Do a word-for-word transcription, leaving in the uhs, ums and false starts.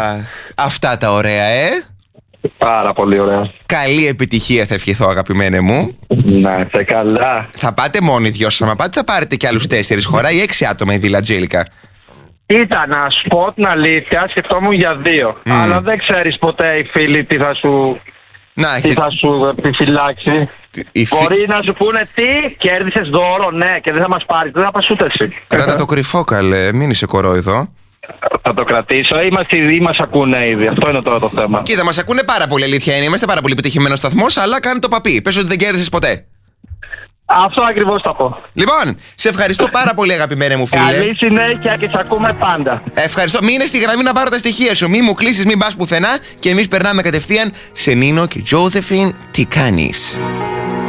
αυτά τα ωραία, ε! Πάρα πολύ ωραία. Καλή επιτυχία θα ευχηθώ, αγαπημένε μου. Να είστε καλά. Θα πάτε μόνοι δυο σας, άμα πάτε θα πάρετε κι άλλους τέσσερις. Χωράει έξι άτομα η Villa Angelica. Κοίτα, να σου πω την αλήθεια, σκεφτόμουν για δύο. Mm. Αλλά δεν ξέρεις ποτέ οι φίλοι τι θα σου, να, τι και... θα σου επιφυλάξει. Η Μπορεί φι... να σου πούνε τι, κέρδισες δώρο, ναι, και δεν θα μας πάρει. Δεν θα πας ούτε εσύ. Κράτα το κρυφό, καλέ, μην είσαι κορόιδο. Θα το κρατήσω ή μας, ή μας ακούνε ήδη. Αυτό είναι τώρα το θέμα. Κοίτα, μας ακούνε πάρα πολύ, αλήθεια είναι. Είμαστε πάρα πολύ επιτυχημένος σταθμός, αλλά κάνει το παπί. Πες ότι δεν κέρδισες ποτέ. Αυτό ακριβώς θα πω. Λοιπόν, σε ευχαριστώ πάρα πολύ, αγαπημένε μου φίλε. Καλή συνέχεια και σε ακούμε πάντα. Ευχαριστώ. Μείνε στη γραμμή να πάρω τα στοιχεία σου. Μη μου κλείσεις, μην πας πουθενά. Και εμείς περνάμε κατευθείαν σε Νίνο και Τζόζεφιν. Τι κάνεις?